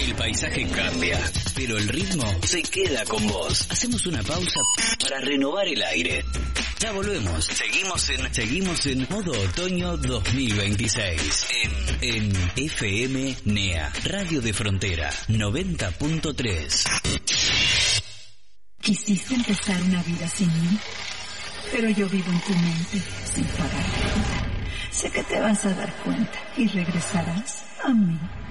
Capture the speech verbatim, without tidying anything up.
El paisaje cambia, pero el ritmo se queda con vos. Hacemos una pausa para renovar el aire. Ya volvemos. Seguimos en seguimos en modo otoño dos mil veintiséis. En, en F M N E A, Radio de Frontera, noventa punto tres. Quisiste empezar una vida sin mí, pero yo vivo en tu mente sin pagar cuenta. Sé que te vas a dar cuenta y regresarás a mí.